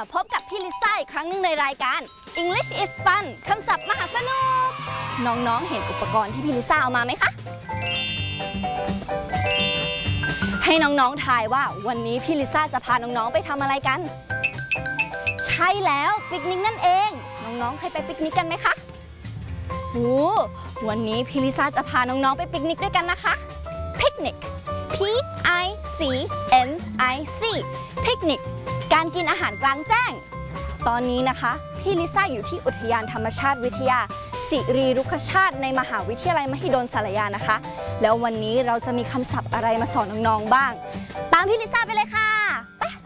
พบกับพี่ลิซ่าอีกครั้งหนึ่งในรายการ English is Fun คำศัพท์มหาสนุกน้องๆเห็นอุปกรณ์ที่พี่ลิซ่าเอามาไหมคะให้น้องๆทายว่าวันนี้พี่ลิซ่าจะพาน้องๆไปทำอะไรกันใช่แล้วปิกนิกนั่นเองน้องๆเคยไปปิกนิกกันไหมคะวันนี้พี่ลิซ่าจะพาน้องๆไปปิกนิกด้วยกันนะคะพิกนิก P-I-C-N-I-C พิกนิกการกินอาหารกลางแจ้งตอนนี้นะคะพี่ลิซ่าอยู่ที่อุทยานธรรมชาติวิทยาสิริรุกขชาติในมหาวิทยาลัยมหิดลสารยานะคะแล้ววันนี้เราจะมีคำศัพท์อะไรมาสอนน้องๆบ้างตามพี่ลิซ่าไปเลยค่ะ